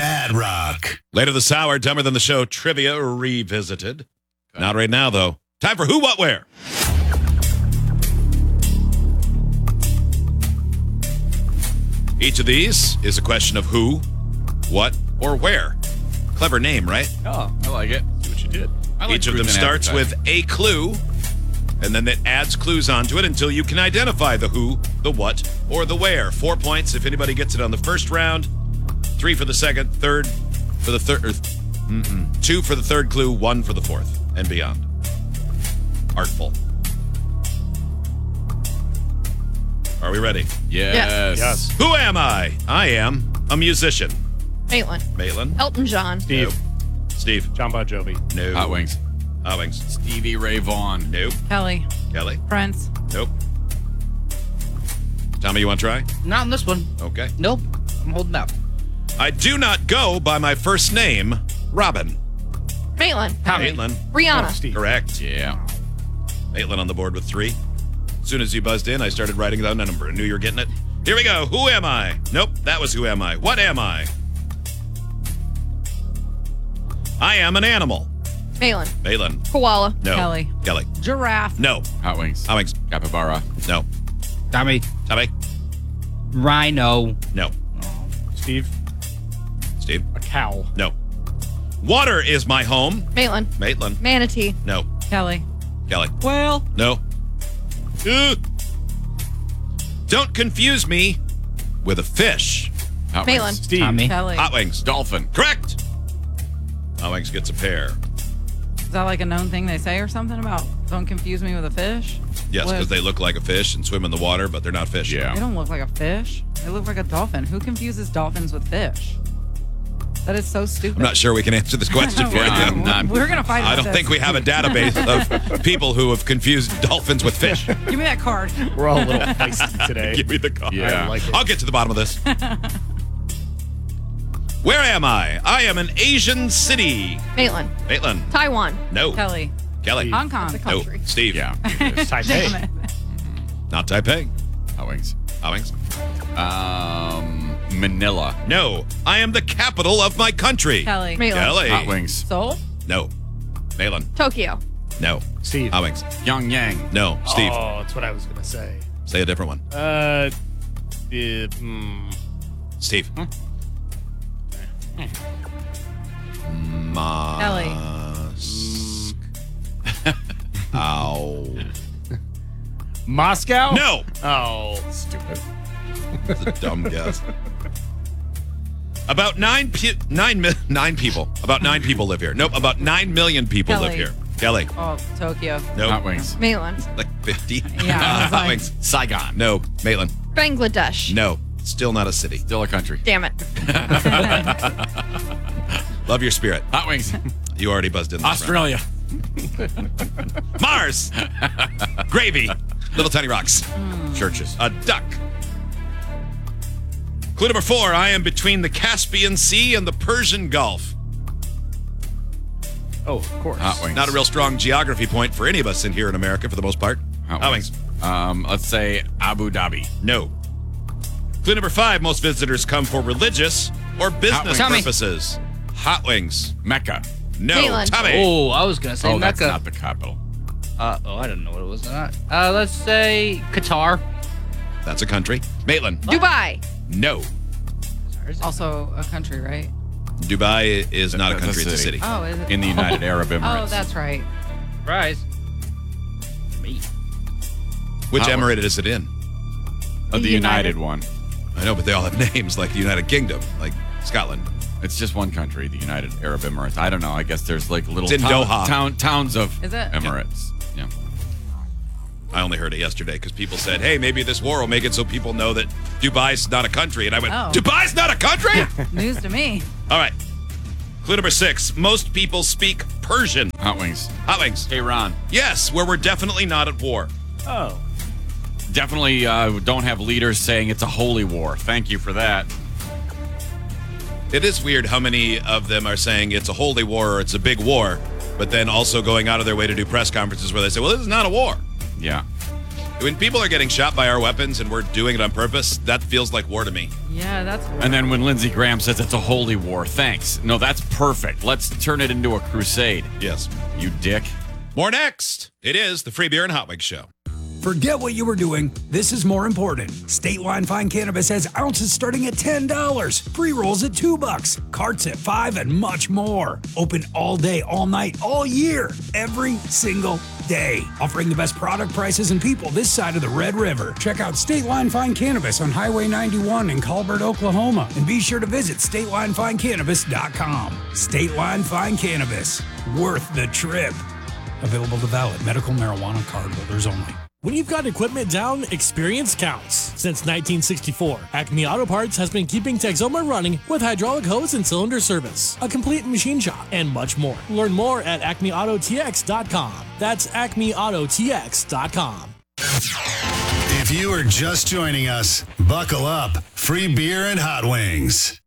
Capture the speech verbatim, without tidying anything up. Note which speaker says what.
Speaker 1: Mad Rock.
Speaker 2: Later this hour, Dumber Than the Show trivia revisited. Okay. Not right now, though. Time for Who, What, Where. Each of these is a question of who, what, or where. Clever name, right?
Speaker 3: Oh, I like it. See what you did. I like
Speaker 2: Each of them starts with a clue, and then it adds clues onto it until you can identify the who, the what, or the where. Four points if anybody gets it on the first round. Three for the second, third for the third, mm-mm. two for the third clue, one for the fourth, and beyond. Artful. Are we ready?
Speaker 3: Yes.
Speaker 4: Yes.
Speaker 2: Who am I? I am a musician.
Speaker 5: Maitland.
Speaker 2: Maitland.
Speaker 5: Elton John.
Speaker 4: Steve.
Speaker 2: Nope. Steve.
Speaker 4: John Bon Jovi.
Speaker 2: No.
Speaker 3: Hot Wings.
Speaker 2: Hot Wings.
Speaker 3: Stevie Ray Vaughan.
Speaker 2: Nope.
Speaker 6: Kelly.
Speaker 2: Kelly.
Speaker 6: Prince.
Speaker 2: Nope. Tommy, you want to try?
Speaker 7: Not in this one.
Speaker 2: Okay.
Speaker 7: Nope. I'm holding out.
Speaker 2: I do not go by my first name, Robin.
Speaker 5: Maitland.
Speaker 2: Maitland.
Speaker 5: Rihanna.
Speaker 4: Oh, Steve.
Speaker 2: Correct.
Speaker 3: Yeah.
Speaker 2: Maitland on the board with three. As soon as you buzzed in, I started writing down a number. I knew you were getting it. Here we go. Who am I? Nope, that was who am I. What am I? I am an animal.
Speaker 5: Maitland.
Speaker 2: Maitland.
Speaker 5: Koala.
Speaker 2: No.
Speaker 6: Kelly.
Speaker 2: Kelly.
Speaker 6: Giraffe.
Speaker 2: No.
Speaker 3: Hot Wings.
Speaker 2: Hot Wings.
Speaker 3: Capybara.
Speaker 2: No.
Speaker 7: Tommy.
Speaker 2: Tommy.
Speaker 7: Rhino.
Speaker 2: No.
Speaker 4: Steve.
Speaker 2: Steve.
Speaker 4: A cow.
Speaker 2: No. Water is my home.
Speaker 5: Maitland.
Speaker 2: Maitland.
Speaker 5: Manatee.
Speaker 2: No.
Speaker 6: Kelly.
Speaker 2: Kelly.
Speaker 6: Well.
Speaker 2: No. Ugh. Don't confuse me with a fish.
Speaker 3: Hot
Speaker 5: Maitland.
Speaker 3: Wings.
Speaker 4: Steve.
Speaker 7: Tommy.
Speaker 6: Kelly.
Speaker 2: Hot Wings.
Speaker 3: Dolphin.
Speaker 2: Correct. Hot Wings gets a pair.
Speaker 6: Is that like a known thing they say or something about don't confuse me with a fish?
Speaker 2: Yes,
Speaker 6: What?
Speaker 2: because they look like a fish and swim in the water, but they're not fish.
Speaker 3: Yeah.
Speaker 6: They don't look like a fish. They look like a dolphin. Who confuses dolphins with fish? That is so stupid.
Speaker 2: I'm not sure we can answer this question for
Speaker 3: Yeah,
Speaker 2: you.
Speaker 3: I'm not-
Speaker 6: We're going to fight
Speaker 2: I
Speaker 6: about
Speaker 2: don't
Speaker 6: this.
Speaker 2: think we have a database of people who have confused dolphins with fish.
Speaker 6: Give me that card.
Speaker 4: We're all a little feisty today.
Speaker 2: Give me the card.
Speaker 3: Yeah.
Speaker 4: I like it.
Speaker 2: I'll get to the bottom of this. Where am I? I am an Asian city.
Speaker 5: Maitland.
Speaker 2: Maitland.
Speaker 5: Taiwan.
Speaker 2: No.
Speaker 6: Kelly.
Speaker 2: Kelly.
Speaker 6: Hong Kong.
Speaker 5: That's a
Speaker 2: No.
Speaker 5: country.
Speaker 2: Steve.
Speaker 3: Yeah.
Speaker 4: Taipei.
Speaker 6: Damn it.
Speaker 2: Not Taipei.
Speaker 3: Hot Wings.
Speaker 2: Hot Wings.
Speaker 3: Um, Manila.
Speaker 2: No. I am the capital of my country.
Speaker 6: Kelly.
Speaker 5: Maitland.
Speaker 2: Kelly.
Speaker 3: Hot Wings.
Speaker 6: Seoul.
Speaker 2: No. Maitland.
Speaker 5: Tokyo.
Speaker 2: No.
Speaker 4: Steve.
Speaker 2: Hot Wings.
Speaker 3: Pyongyang.
Speaker 2: No. Steve.
Speaker 4: Oh, that's what I was going to say.
Speaker 2: Say a different one.
Speaker 4: Uh, uh hmm.
Speaker 2: Steve. Ma.
Speaker 6: Kelly.
Speaker 2: Ow.
Speaker 4: Moscow?
Speaker 2: No.
Speaker 4: Oh.
Speaker 3: Stupid.
Speaker 2: That's a dumb guess. About nine, pe- nine, mi- nine people. About nine people live here. Nope. About nine million people live
Speaker 6: Kelly.
Speaker 2: here. Kelly.
Speaker 6: Oh, Tokyo.
Speaker 2: Nope.
Speaker 3: Hot Wings.
Speaker 5: Maitland.
Speaker 2: Like fifty.
Speaker 6: Yeah, I was
Speaker 2: Hot
Speaker 6: like-
Speaker 2: Wings.
Speaker 3: Saigon.
Speaker 2: No. Maitland.
Speaker 5: Bangladesh.
Speaker 2: No. Still not a city.
Speaker 3: Still a country.
Speaker 5: Damn it.
Speaker 2: Love your spirit.
Speaker 3: Hot Wings.
Speaker 2: You already buzzed in. this round.
Speaker 3: Australia.
Speaker 2: Mars. Gravy. Little tiny rocks.
Speaker 3: Churches.
Speaker 2: A duck. Clue number four. I am between the Caspian Sea and the Persian Gulf.
Speaker 4: Oh, of course.
Speaker 3: Hot Wings.
Speaker 2: Not a real strong geography point for any of us in here in America for the most part.
Speaker 3: Hot
Speaker 2: Hot
Speaker 3: Wings.
Speaker 2: Wings.
Speaker 3: Um, let's say Abu Dhabi.
Speaker 2: No. Clue number five. Most visitors come for religious or business
Speaker 3: Wings.
Speaker 7: Tommy.
Speaker 2: purposes. Hot Wings.
Speaker 3: Mecca.
Speaker 2: No.
Speaker 5: Maitland.
Speaker 2: Tommy.
Speaker 7: Oh, I was going to say
Speaker 3: Oh, that's
Speaker 7: Mecca.
Speaker 3: not the capital.
Speaker 7: Uh, oh, I didn't know what it was. Not. Uh, let's say Qatar.
Speaker 2: That's a country. Maitland.
Speaker 5: Dubai.
Speaker 2: No.
Speaker 6: Also a country, right?
Speaker 2: Dubai is not a
Speaker 3: That's a
Speaker 2: country. It's a
Speaker 3: city.
Speaker 2: city.
Speaker 6: Oh, is it?
Speaker 3: In the United Arab Emirates.
Speaker 6: Oh, that's right.
Speaker 7: Surprise. Me.
Speaker 2: Which
Speaker 3: Hot
Speaker 2: emirate is it in?
Speaker 3: Uh, the
Speaker 6: The
Speaker 3: United
Speaker 6: United.
Speaker 3: one.
Speaker 2: I know, but they all have names like the United Kingdom, like Scotland.
Speaker 3: It's just one country, the United Arab Emirates. I don't know. I guess there's like little
Speaker 2: It's in
Speaker 3: town-
Speaker 2: Doha.
Speaker 3: town- towns of
Speaker 6: Is it?
Speaker 3: Emirates. Yeah.
Speaker 2: I only heard it yesterday because people said, hey, maybe this war will make it so people know that Dubai's not a country. And I went,
Speaker 6: Oh.
Speaker 2: Dubai's not a country?
Speaker 6: News to me.
Speaker 2: All right. Clue number six. Most people speak Persian.
Speaker 3: Hot Wings.
Speaker 2: Hot Wings.
Speaker 3: Iran.
Speaker 2: Yes, where we're definitely not at war.
Speaker 4: Oh.
Speaker 3: Definitely uh, don't have leaders saying it's a holy war. Thank you for that.
Speaker 2: It is weird how many of them are saying it's a holy war or it's a big war, but then also going out of their way to do press conferences where they say, well, this is not a war.
Speaker 3: Yeah.
Speaker 2: When people are getting shot by our weapons and we're doing it on purpose, that feels like war to me.
Speaker 6: Yeah, that's weird.
Speaker 3: And then when Lindsey Graham says it's a holy war, thanks. No, that's perfect. Let's turn it into a crusade.
Speaker 2: Yes.
Speaker 3: You dick.
Speaker 2: More next. It is the Free Beer and Hot Wings Show.
Speaker 1: Forget what you were doing. This is more important. State Line Fine Cannabis has ounces starting at ten dollars, pre-rolls at two bucks, carts at five, and much more. Open all day, all night, all year, every single day. Offering the best product prices and people this side of the Red River. Check out State Line Fine Cannabis on Highway ninety-one in Colbert, Oklahoma. And be sure to visit state line fine cannabis dot com. State Line Fine Cannabis. Worth the trip. Available to valid medical marijuana card holders only.
Speaker 8: When you've got equipment down, experience counts. Since nineteen sixty-four, Acme Auto Parts has been keeping Texoma running with hydraulic hose and cylinder service, a complete machine shop, and much more. Learn more at acme auto t x dot com. That's acme auto t x dot com.
Speaker 9: If you are just joining us, buckle up. Free beer and hot wings.